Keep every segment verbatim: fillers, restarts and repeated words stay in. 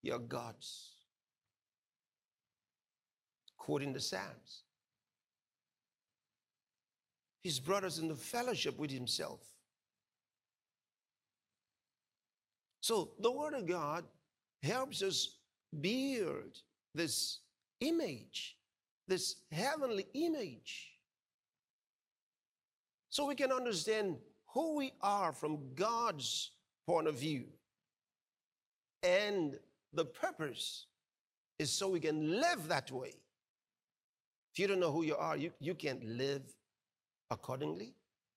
your gods. Quoting the Psalms. He's brought us into fellowship with himself. So the Word of God helps us build this image, this heavenly image, so we can understand who we are from God's point of view. And the purpose is so we can live that way. If you don't know who you are, you, you can't live accordingly.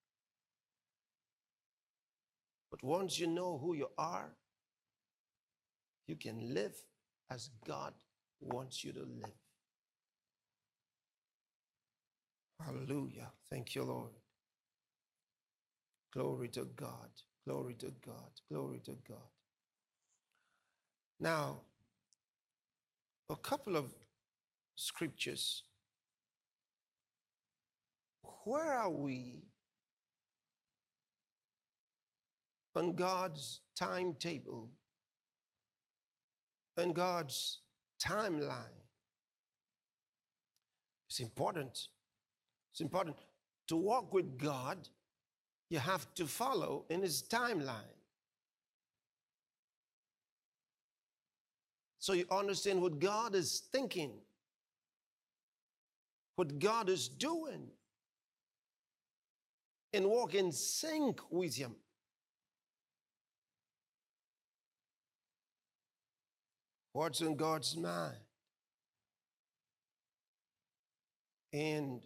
But once you know who you are, you can live as God wants you to live. Hallelujah. Thank you, Lord. Glory to God. Glory to God. Glory to God. Now, a couple of scriptures. Where are we on God's timetable and God's timeline? It's important. It's important to walk with God. You have to follow in his timeline. So you understand what God is thinking, what God is doing, and walk in sync with him. What's in God's mind? And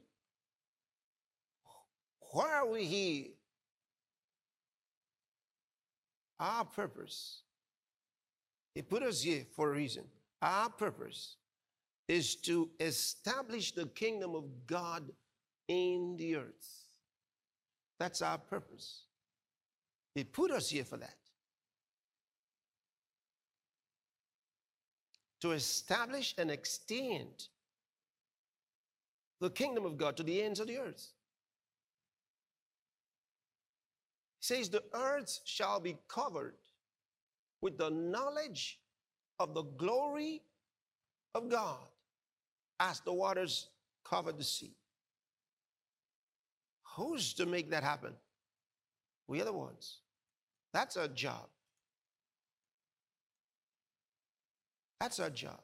why are we here? Our purpose, he put us here for a reason. Our purpose is to establish the kingdom of God in the earth. That's our purpose. He put us here for that. To establish and extend the kingdom of God to the ends of the earth. He says the earth shall be covered with the knowledge of the glory of God as the waters cover the sea. Who's to make that happen? We are the ones. That's our job. That's our job.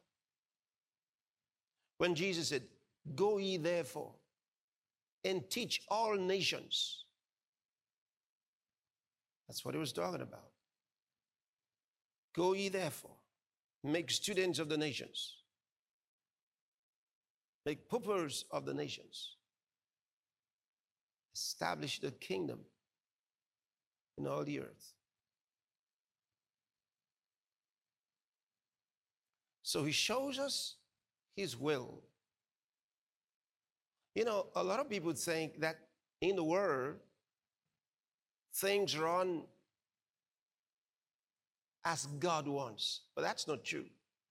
When Jesus said, "Go ye therefore and teach all nations," that's what he was talking about. Go ye therefore, make students of the nations, make pupils of the nations, establish the kingdom in all the earth. So he shows us his will. You know, a lot of people think that in the world, things run as God wants, but that's not true.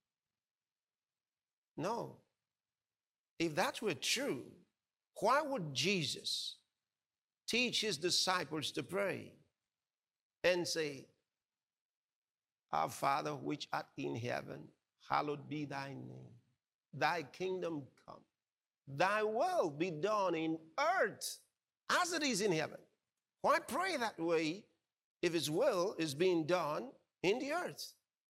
No. If that were true, why would Jesus teach his disciples to pray and say, "Our Father which art in heaven, hallowed be thy name. Thy kingdom come. Thy will be done in earth as it is in heaven." Why pray that way if his will is being done in the earth?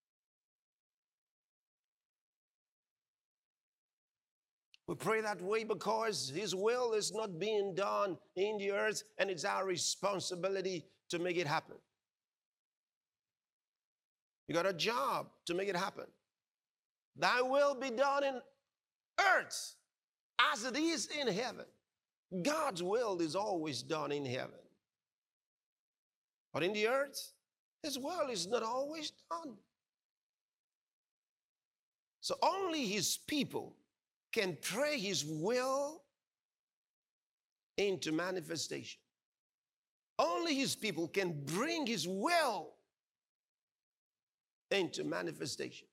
We pray that way because his will is not being done in the earth, and it's our responsibility to make it happen. You got a job to make it happen. Thy will be done in earth as it is in heaven. God's will is always done in heaven. But in the earth, his will is not always done. So only his people can pray his will into manifestation. Only his people can bring his will into manifestation.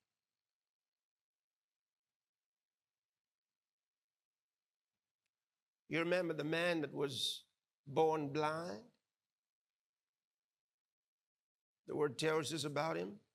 You remember the man that was born blind? The word tells us about him.